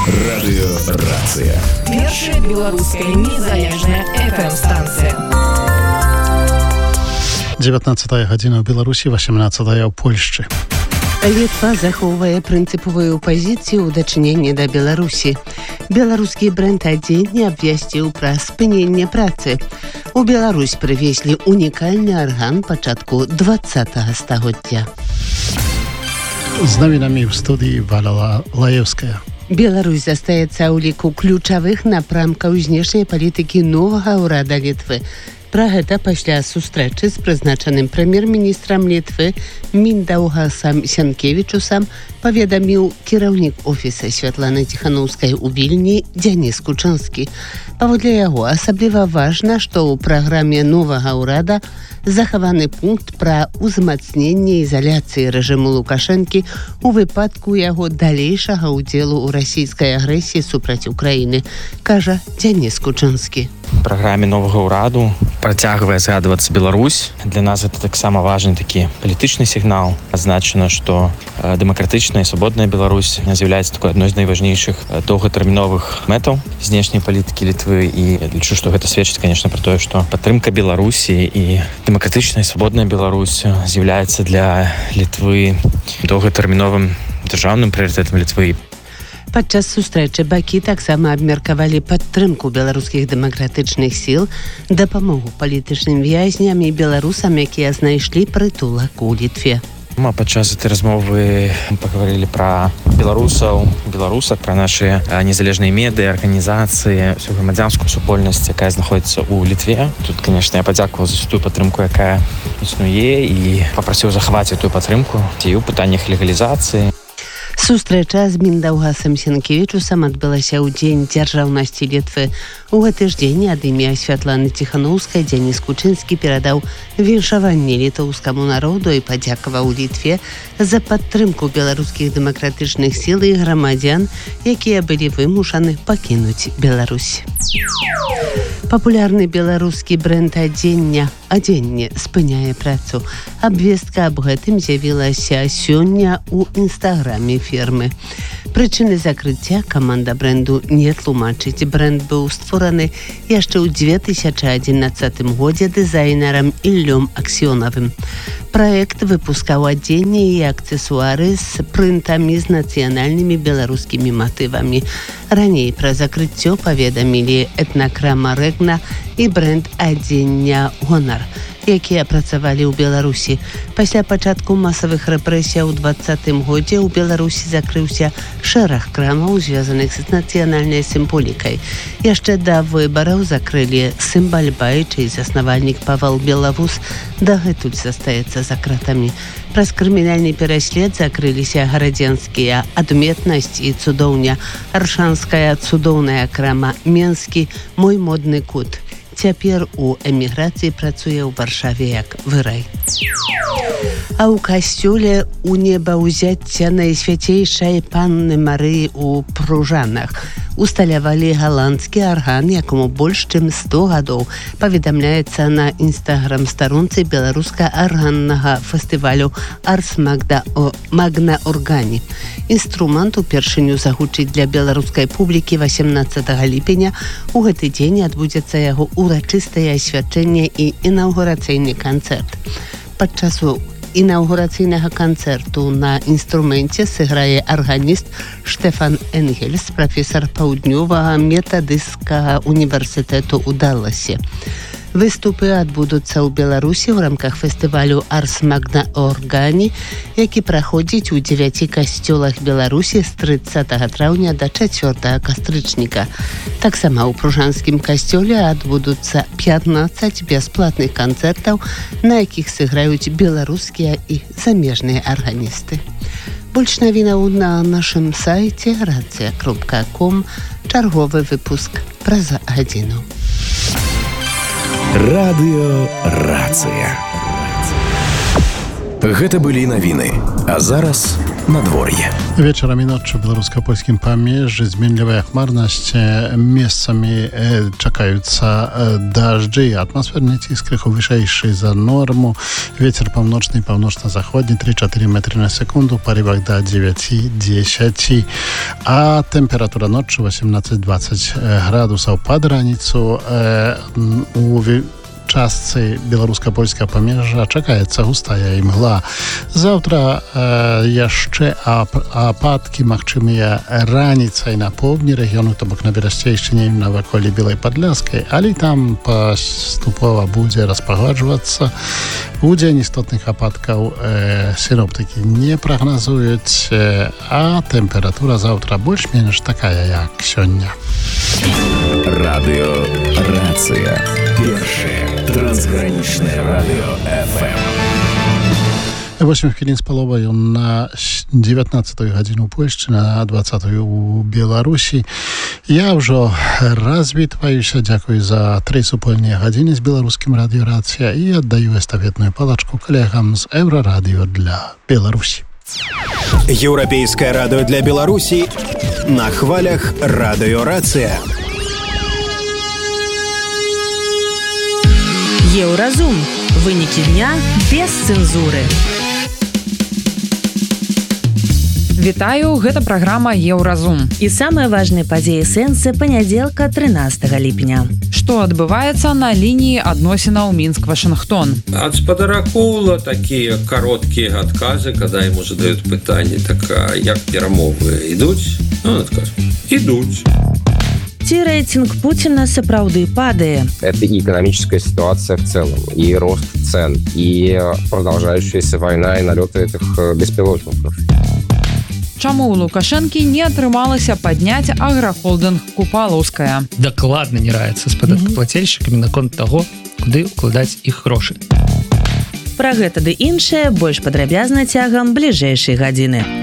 Радыёрацыя. Першая беларуская незалежная FM-станцыя. 19 гадзіна ў Беларусі, 18 ў Польшчы. Літва захоўвае прынцыповую пазіцыю ў дачыненні да Беларусі. Беларускі бренд адзення абвясціў пра спыненне працы. У Беларусь прывезлі унікальны арган пачатку 20-го стагоддзя. З навінамі ў студыі Валя Лаевская. Беларусь застаецца ў ліку ключавых напрамкаў знешняй палітыкі новага ўрада Літвы. Пра гэта пасля сустрэчы з прызначаным прэм'ер-міністрам Літвы Міндаўгасам Сянкевічусам паведаміў кіраўнік офіса Святланы Ціханаўскай у Вільні Дзяніс Кучынскі. Паводле яго асабліва важна, што ў праграме новага ўрада захаваны пункт пра ўзмацненне ізаляцыі рэжыму Лукашэнкі у выпадку яго далейшага ўдзелу ў расійскай агрэсіі супраць Украіны, кажа Дзяніс Кучынскі. В праграме новага ўраду працягвае згадвацца Беларусь. Для нас это таксама важны такі палітычны сігнал. Адзначана, што дэмакратычная і свабодная Беларусь з'яўляецца такой адной з найважнейшых доўгатэрміновых мэтаў знешняй палітыкі Літвы, і лічу, што гэта сведчыць, конечно, пра тое, што падтрымка Беларусі і дэмакратычная і свабодная Беларусь з'яўляецца для Літвы доўгатэрміновым дзяржаўным прыярытэтам Літвы. Падчас сустрэчы бакі таксама абмеркавалі падтрымку беларускіх дэмакратычных сіл, дапамогу палітычным вязням і беларусам, якія знайшлі прытулак у Літве. Мы падчас этой размовы паговорили пра беларусаў, беларусак, пра нашы незалежныя медыа, арганізацыі, всю грамадзянскую супольнасць, якая знаходзіцца ў Літве. Тут, конечно, я падзякуваў за тую падтрымку, якая існуе, і папрасіў захаваць эту падтрымку і ў пытаннях легалізацыі. Сустрэча з Міндаўгасам Сянкевічусам адбылася ў дзень дзяржаўнасці Літвы. У гэты ж дзень ад імя Святланы Ціханаўскай Дзяніс Кучынскі перадаў віншаванне літоўскаму народу і падзякаваў Літве за падтрымку беларускіх дэмакратычных сіл і грамадзян, якія былі вымушаны пакінуць Беларусь. Папулярны беларускі бренд адзення спыняе працу. Абвестка аб гэтым з'явілася сёння ў інстаграме фірмы. Прычыны закрыцця каманда бренду не тлумачыць. Бренд быў створаны яшчэ ў 2011 годзе дызайнерам Іллём Аксёнавым. Праект выпускаў адзенне і аксесуары з прынтамі з нацыянальнымі беларускімі матывамі. Раней пра закрыццё паведамілі этнакрама Рэгна і бренд адзення Гонар, якія працавалі ў Беларусі. Пасля пачатку масавых рэпрэсіяў у 2020 годзе ў Беларусі закрыўся шэраг крамаў, звязаных з нацыянальнай сімволікай. Яшчэ да выбараў закрылі Сымбальбай, чый заснавальнік Павел Белавус дагэтуль застаецца за кратамі. Праз крымінальны пераслед закрыліся гарадзенскія адметнасць і цудоўня, аршанская цудоўная крама, Менскі, мой модны кут. Цяпер у эміграцыі працуе ў Варшаве як вырай. А ў касцёле у небаўзяцця Найсвяцейшай Панны Марыі ў Пружанах усталявалі галандскі арган, якому больш чым 100 гадоў, паведамляецца на інстаграм-старонцы беларуска-арганнага фестывалю Арс Магна Органі. Інструмент упершыню загучыць для беларускай публікі 18 ліпеня. У гэты дзень адбудзецца яго урачыстае асвячэнне і інаўгурацыйны канцэрт. Падчас інаўгурацыйнага канцэрту на інструменце сыграе арганіст Штефан Энгельс, прафесар паўднёвага метадысцкага універсітэту ў Далласе. Выступы адбудуцца ў Беларусі ў рамках фестывалю Арс Магна Органі, які праходзіць у 9 касцёлах Беларусі з 30 траўня да 4 кастрычніка. Таксама ў Пружанскім касцёле адбудуцца 15 бясплатных канцэртаў, на якіх сыграюць беларускія і замежныя арганісты. Больш навінаў на нашым сайце racja.com. Чарговы выпуск праз гадзіну. Радыёрацыя. Гэта былі навіны. А зараз надвор'е. Вечером и ночью в белорусско-польскім памежжы зменлівая хмарнасць, месцамі чакаюцца дажджы, атмасферны ціск крыху вышэйшы за норму, ветер паўночны і паўночна-заходні 3-4 метры на секунду, парывах до 9-10, а температура ночью 18-20 градусаў пад раніцу. У частцы беларуска-польскага памежжа чакаецца густая імгла. Заўтра яшчэ ападкі магчымыя раніцай на поўдні рэгіёну, то бок на Берасцейшчыне і наваколлі Белай Падляскай, але там паступова будзе распагладжвацца. Удзень істотных ападкаў сіноптыкі не прагназуюць, а тэмпература заўтра больш-менш такая, як сёння. Радыё Рацыя. Першае трансгранічнае радыё FM. 8 хвілін з паловаю на 19-ю гадзіну ў Польшчы, на 20-ю ў Беларусі. Я ўжо развітваюся, дзякую за 3 супольныя гадзіны з беларускім радыё Рацыя і аддаю эстафетную палачку калегам з Еўрарадыё для Беларусі. Еўрапейскае радыё для Беларусі на хвалях радыё Рацыя. Еўразум. Вынікі дня без цэнзуры. Вітаю, гэта праграма Еўразум. І самыя важныя падзеі сэнсы панядзелка 13 ліпеня. Што адбываецца на лініі адносінаў Мінск-Вашынгтон? Ад спадара Коула такія кароткія адказы, когда ему задаюць пытанне, так як перамовы ідуць? Он адказ: ідуць. Ці рэйтинг Путина сапраўды падае? Это и экономическая ситуация в целом, и рост цен, и продолжающаяся война, и налеты этих беспилотников. Чаму у Лукашэнкі не атрымалася падняць аграхолдынг Купалаўская? Дакладна не раецца з падаткаплацельшчыкамі наконт таго, куды укладаць іх грошы. Пра гэта ды іншае больш падрабязна цягам бліжэйшай гадзіны.